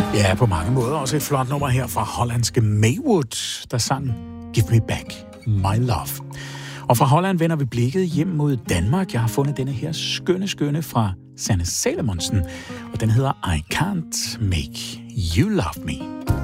Ja, på mange måder også et flot nummer her fra hollandske Maywood, der sang Give Me Back My Love. Og fra Holland vender vi blikket hjem mod Danmark. Jeg har fundet denne her skønne fra Sanne Salomonsen, og den hedder I Can't Make You Love Me.